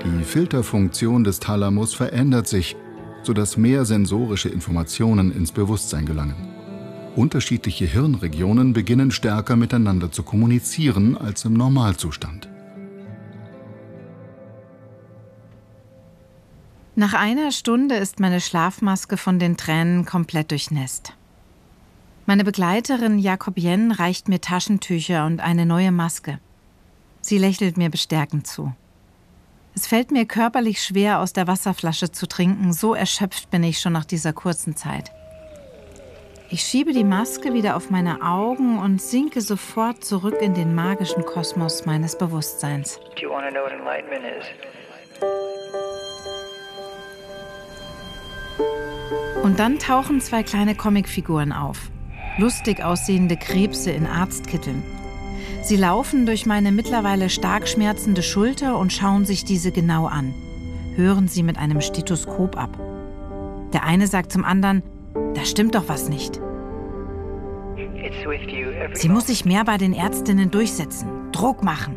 Die Filterfunktion des Thalamus verändert sich, sodass mehr sensorische Informationen ins Bewusstsein gelangen. Unterschiedliche Hirnregionen beginnen stärker miteinander zu kommunizieren als im Normalzustand. Nach einer Stunde ist meine Schlafmaske von den Tränen komplett durchnässt. Meine Begleiterin Jacobienne reicht mir Taschentücher und eine neue Maske. Sie lächelt mir bestärkend zu. Es fällt mir körperlich schwer, aus der Wasserflasche zu trinken, so erschöpft bin ich schon nach dieser kurzen Zeit. Ich schiebe die Maske wieder auf meine Augen und sinke sofort zurück in den magischen Kosmos meines Bewusstseins. Und dann tauchen zwei kleine Comicfiguren auf. Lustig aussehende Krebse in Arztkitteln. Sie laufen durch meine mittlerweile stark schmerzende Schulter und schauen sich diese genau an. Hören sie mit einem Stethoskop ab. Der eine sagt zum anderen, da stimmt doch was nicht. Sie muss sich mehr bei den Ärztinnen durchsetzen, Druck machen.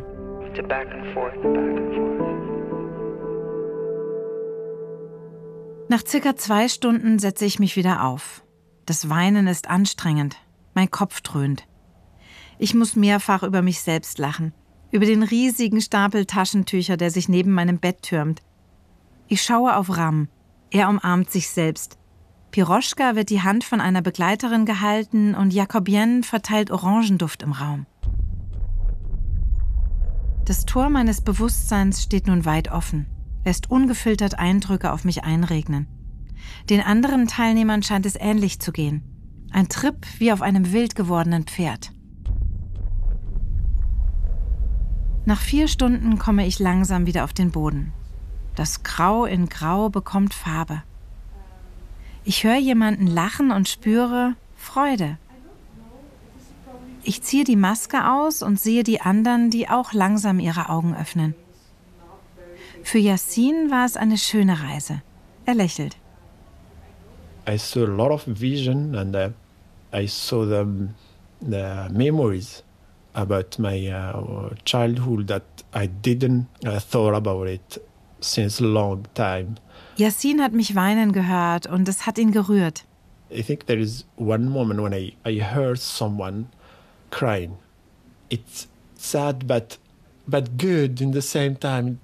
Nach circa 2 Stunden setze ich mich wieder auf. Das Weinen ist anstrengend, mein Kopf dröhnt. Ich muss mehrfach über mich selbst lachen, über den riesigen Stapel Taschentücher, der sich neben meinem Bett türmt. Ich schaue auf Ram, er umarmt sich selbst. Piroschka wird die Hand von einer Begleiterin gehalten und Jacobienne verteilt Orangenduft im Raum. Das Tor meines Bewusstseins steht nun weit offen, lässt ungefiltert Eindrücke auf mich einregnen. Den anderen Teilnehmern scheint es ähnlich zu gehen. Ein Trip wie auf einem wild gewordenen Pferd. Nach 4 Stunden komme ich langsam wieder auf den Boden. Das Grau in Grau bekommt Farbe. Ich höre jemanden lachen und spüre Freude. Ich ziehe die Maske aus und sehe die anderen, die auch langsam ihre Augen öffnen. Für Yassin war es eine schöne Reise. Er lächelt. I saw a lot of vision and I saw the memories about my childhood that I didn't thought about it since a long time. Yassin hat mich weinen gehört und es hat ihn gerührt. I think there is one moment when I heard someone crying. It's sad but good in the same time.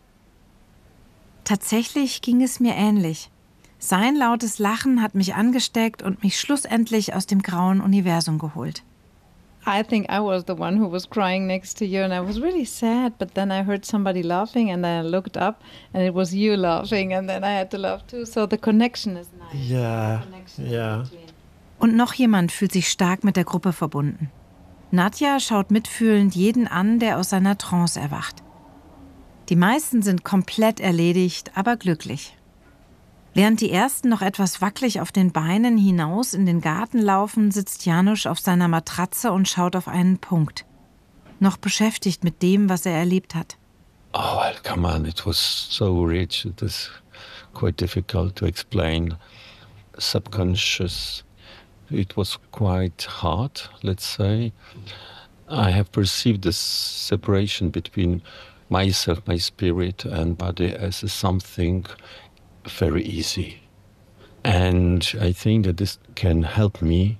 Tatsächlich ging es mir ähnlich. Sein lautes Lachen hat mich angesteckt und mich schlussendlich aus dem grauen Universum geholt. I think I was the one who was crying next to you and I was really sad, but then I heard somebody laughing and then I looked up and it was you laughing and then I had to laugh too. So the connection is nice. Yeah. Und noch jemand fühlt sich stark mit der Gruppe verbunden. Nadja schaut mitfühlend jeden an, der aus seiner Trance erwacht. Die meisten sind komplett erledigt, aber glücklich. Während die ersten noch etwas wackelig auf den Beinen hinaus in den Garten laufen, sitzt Janusz auf seiner Matratze und schaut auf einen Punkt. Noch beschäftigt mit dem, was er erlebt hat. Oh, well, come on, it was so rich. It was quite difficult to explain. Subconscious. It was quite hard, let's say. I have perceived this separation between myself, my spirit and body as something very easy. And I think that this can help me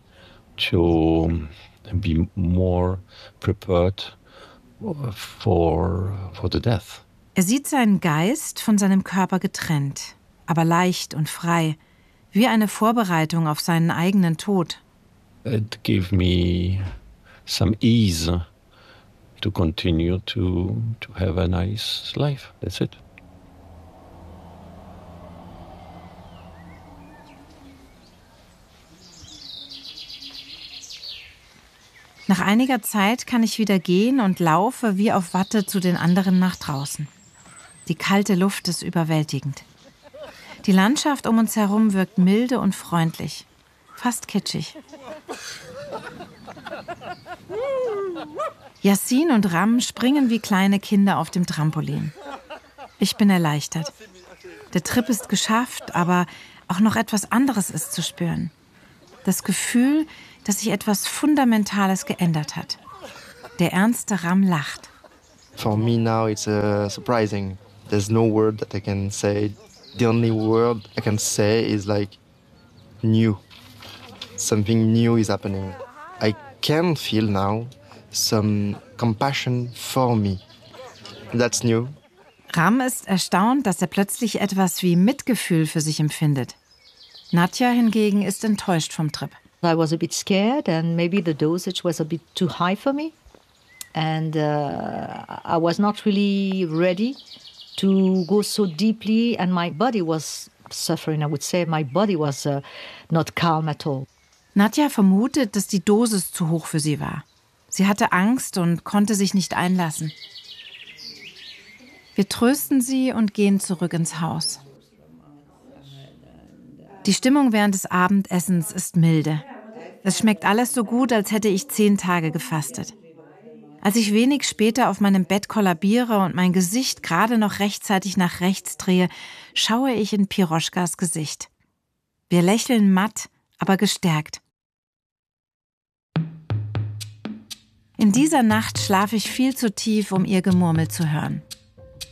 to be more prepared for the death. Er sieht seinen Geist von seinem Körper getrennt, aber leicht und frei, wie eine Vorbereitung auf seinen eigenen Tod. It gave me some ease to continue to have a nice life. That's it. Nach einiger Zeit kann ich wieder gehen und laufe wie auf Watte zu den anderen nach draußen. Die kalte Luft ist überwältigend. Die Landschaft um uns herum wirkt milde und freundlich, fast kitschig. Yassin und Ram springen wie kleine Kinder auf dem Trampolin. Ich bin erleichtert. Der Trip ist geschafft, aber auch noch etwas anderes ist zu spüren. Das Gefühl, dass sich etwas Fundamentales geändert hat. Der ernste Ram lacht. For me now it's surprising There's no word that I can say. The only word I can say is like new. Something new is happening. I can feel now some compassion for me. That's new. Ram ist erstaunt, dass er plötzlich etwas wie Mitgefühl für sich empfindet. Nadja hingegen ist enttäuscht vom Trip. I was a bit scared and maybe the dosage was a bit too high for me. And I was not really ready to go so deeply and my body was suffering, I would say. My body was not calm at all. Nadja vermutet, dass die Dosis zu hoch für sie war. Sie hatte Angst und konnte sich nicht einlassen. Wir trösten sie und gehen zurück ins Haus. Die Stimmung während des Abendessens ist milde. Es schmeckt alles so gut, als hätte ich 10 Tage gefastet. Als ich wenig später auf meinem Bett kollabiere und mein Gesicht gerade noch rechtzeitig nach rechts drehe, schaue ich in Piroschkas Gesicht. Wir lächeln matt, aber gestärkt. In dieser Nacht schlafe ich viel zu tief, um ihr Gemurmel zu hören.